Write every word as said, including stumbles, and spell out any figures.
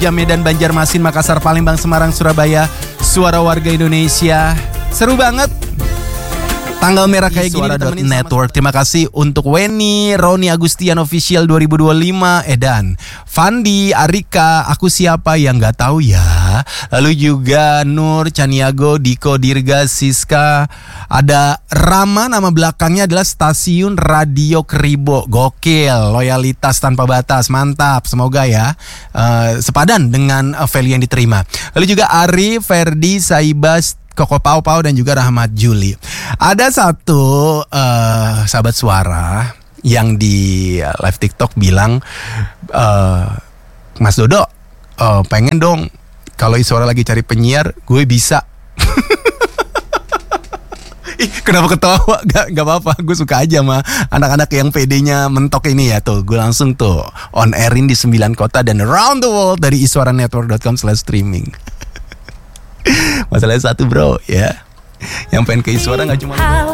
Medan, Banjarmasin, Makassar, Palembang, Semarang, Surabaya. Suara warga Indonesia. Seru banget. Tanggal merah kayak gini ditemenin Network. Terima kasih untuk Weni, Roni Agustian Official dua ribu dua puluh lima, Edan, Fandi, Arika, Aku Siapa Yang Gak Tahu Ya. Lalu juga Nur, Caniago, Diko, Dirga, Siska. Ada Rama, nama belakangnya adalah Stasiun Radio Keribo. Gokil, loyalitas tanpa batas, mantap. Semoga ya uh, sepadan dengan uh, value yang diterima. Lalu juga Ari, Ferdi, Saibas, Koko Pau Pau, dan juga Rahmat Juli. Ada satu uh, sahabat suara yang di live TikTok bilang, uh, Mas Dodo, uh, pengen dong kalau Iswara lagi cari penyiar, gue bisa. Ih, kenapa ketawa? Gak, gak apa-apa, gue suka aja sama anak-anak yang pedenya mentok ini ya. Tuh, gue langsung tuh on airin di sembilan kota dan around the world dari iswaranetwork dot com slash streaming. Masalahnya satu bro ya, yang pengen ke Iswara gak cuma